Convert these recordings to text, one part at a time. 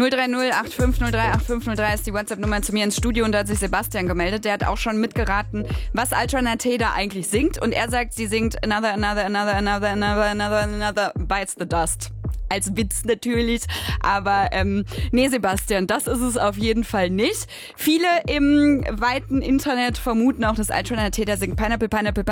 030 8503 8503 ist die WhatsApp-Nummer zu mir ins Studio und da hat sich Sebastian gemeldet. Der hat auch schon mitgeraten, was Alternate da eigentlich singt. Und er sagt, sie singt Another bites the dust. Als Witz natürlich, aber nee, Sebastian, das ist es auf jeden Fall nicht. Viele im weiten Internet vermuten auch, dass Alternate da singt Pineapple.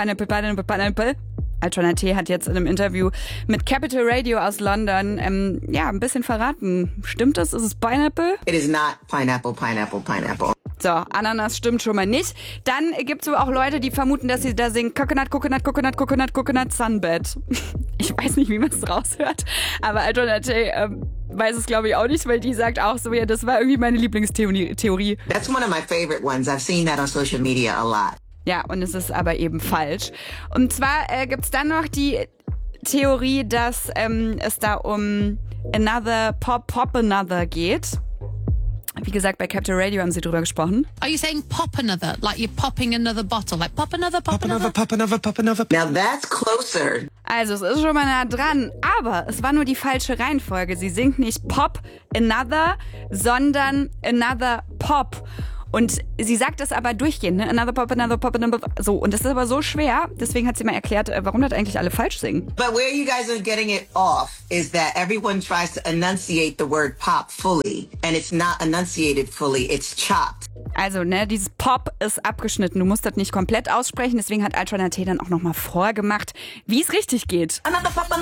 Alternate hat jetzt in einem Interview mit Capital Radio aus London ein bisschen verraten. Stimmt das? Ist es Pineapple? It is not pineapple. So, Ananas stimmt schon mal nicht. Dann gibt's wohl auch Leute, die vermuten, dass sie da singen Coconut, Sunbed. Ich weiß nicht, wie man es raushört, aber Alternate weiß es, glaube ich, auch nicht, weil die sagt auch so, ja, das war irgendwie meine Lieblingstheorie. That's one of my favorite ones. I've seen that on social media a lot. Ja, und es ist aber eben falsch. Und zwar gibt's dann noch die Theorie, dass es da um Another Pop Another geht. Wie gesagt, bei Capital Radio haben sie drüber gesprochen. Are you saying pop another? Like you're popping another bottle? Like pop another? Now that's closer. Also, es ist schon mal nah dran. Aber es war nur die falsche Reihenfolge. Sie singt nicht Pop Another, sondern Another Pop. Und sie sagt es aber durchgehend, ne? Another Pop. So, und das ist aber so schwer. Deswegen hat sie mal erklärt, warum das eigentlich alle falsch singen. But where you guys are getting it off is that everyone tries to enunciate the word pop fully. And it's not enunciated fully, it's chopped. Also, ne, dieses Pop ist abgeschnitten. Du musst das nicht komplett aussprechen. Deswegen hat Alternate dann auch nochmal vorgemacht, wie es richtig geht. Another pop,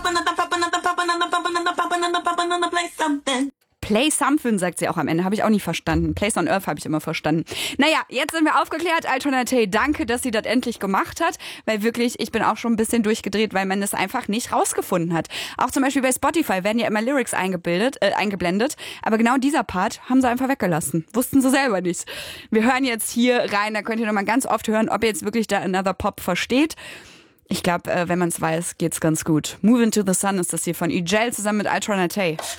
play something. Play something, sagt sie auch am Ende. Habe ich auch nicht verstanden. Place on Earth habe ich immer verstanden. Naja, jetzt sind wir aufgeklärt. Alternate, danke, dass sie das endlich gemacht hat. Weil wirklich, ich bin auch schon ein bisschen durchgedreht, weil man das einfach nicht rausgefunden hat. Auch zum Beispiel bei Spotify werden ja immer Lyrics eingeblendet. Aber genau dieser Part haben sie einfach weggelassen. Wussten sie selber nicht. Wir hören jetzt hier rein. Da könnt ihr nochmal ganz oft hören, ob ihr jetzt wirklich da Another Pop versteht. Ich glaube, wenn man es weiß, geht's ganz gut. Move Into the Sun ist das hier von Ugel zusammen mit Alternate.